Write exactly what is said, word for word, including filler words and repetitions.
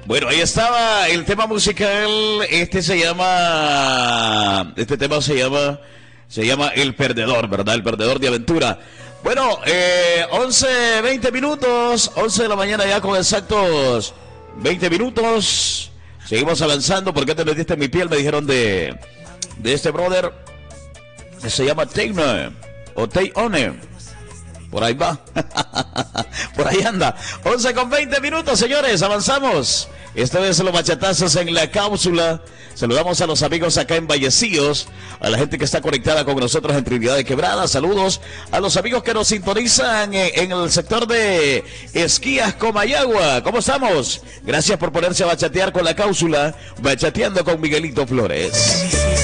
Bueno, ahí estaba el tema musical. Este se llama... Este tema se llama... Se llama El Perdedor, ¿verdad? El Perdedor de Aventura. Bueno, eh, once, veinte minutos. once de la mañana ya con exactos veinte minutos. Seguimos avanzando. ¿Por qué te metiste en mi piel? Me dijeron de... De este brother. Que se llama Teino. O Teione. Por ahí va. Por ahí anda. once con veinte minutos, señores. Avanzamos. Esta vez los bachatazos en la cápsula. Saludamos a los amigos acá en Vallecillos, a la gente que está conectada con nosotros en Trinidad de Quebrada. Saludos a los amigos que nos sintonizan en el sector de Esquías, Comayagua. ¿Cómo estamos? Gracias por ponerse a bachatear con la cápsula, bachateando con Miguelito Flores.